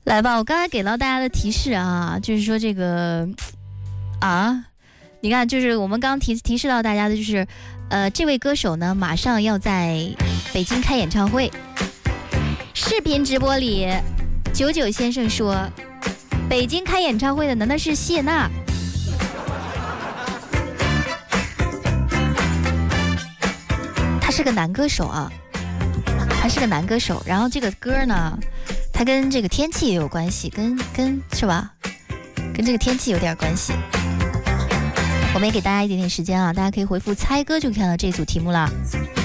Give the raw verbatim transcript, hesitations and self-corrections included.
来吧，我刚才给到大家的提示啊，就是说这个啊，你看，就是我们刚刚提提示到大家的，就是呃，这位歌手呢，马上要在北京开演唱会。视频直播里，九九先生说，北京开演唱会的难道是谢娜？他是个男歌手啊，他是个男歌手。然后这个歌呢，它跟这个天气也有关系，跟跟是吧？跟这个天气有点关系。我们也给大家一点点时间啊，大家可以回复猜歌就看到这组题目了。